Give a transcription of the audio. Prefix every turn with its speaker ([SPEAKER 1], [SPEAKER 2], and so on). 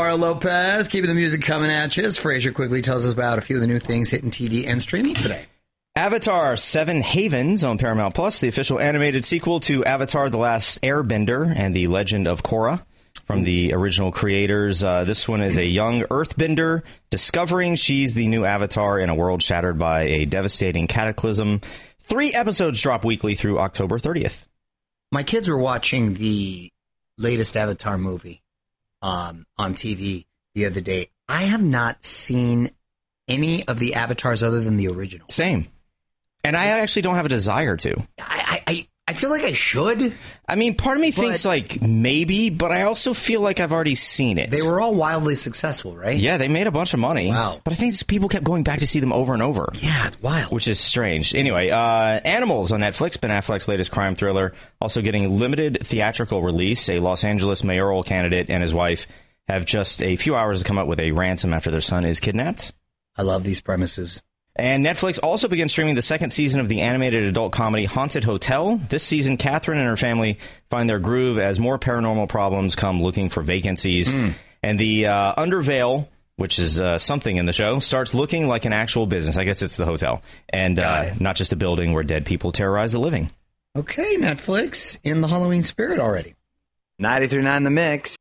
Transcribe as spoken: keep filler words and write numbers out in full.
[SPEAKER 1] Mario Lopez, keeping the music coming at you. As Frazier quickly tells us about a few of the new things hitting T V and streaming today.
[SPEAKER 2] Avatar Seven Havens on Paramount Plus, the official animated sequel to Avatar The Last Airbender and the Legend of Korra from the original creators. Uh, this one is a young earthbender discovering she's the new Avatar in a world shattered by a devastating cataclysm. Three episodes drop weekly through October thirtieth.
[SPEAKER 1] My kids were watching the latest Avatar movie um, on T V the other day. I have not seen any of the Avatars other than the original.
[SPEAKER 2] Same. And I actually don't have a desire to.
[SPEAKER 1] I I, I feel like I should.
[SPEAKER 2] I mean, part of me thinks like maybe, but I also feel like I've already seen it.
[SPEAKER 1] They were all wildly successful, right?
[SPEAKER 2] Yeah, they made a bunch of money.
[SPEAKER 1] Wow.
[SPEAKER 2] But I think people kept going back to see them over and over.
[SPEAKER 1] Yeah, it's wild.
[SPEAKER 2] Which is strange. Anyway, uh, Animals on Netflix, Ben Affleck's latest crime thriller, also getting limited theatrical release. A Los Angeles mayoral candidate and his wife have just a few hours to come up with a ransom after their son is kidnapped.
[SPEAKER 1] I love these premises.
[SPEAKER 2] And Netflix also began streaming the second season of the animated adult comedy Haunted Hotel. This season, Catherine and her family find their groove as more paranormal problems come looking for vacancies. Mm. And the uh, Undervale, which is uh, something in the show, starts looking like an actual business. I guess it's the hotel. And uh, not just a building where dead people terrorize the living.
[SPEAKER 1] Okay, Netflix, in the Halloween spirit already.
[SPEAKER 3] ninety-three point nine The Mix.